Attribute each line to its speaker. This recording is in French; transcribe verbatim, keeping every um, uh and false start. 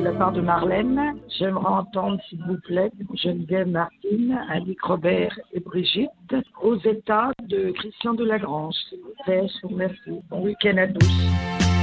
Speaker 1: la part de Marlène. J'aimerais entendre, s'il vous plaît, Geneviève, Martine, Annick, Robert et Brigitte, aux états de Christian Delagrange. S'il vous plaît, je vous remercie. Bon week-end à tous.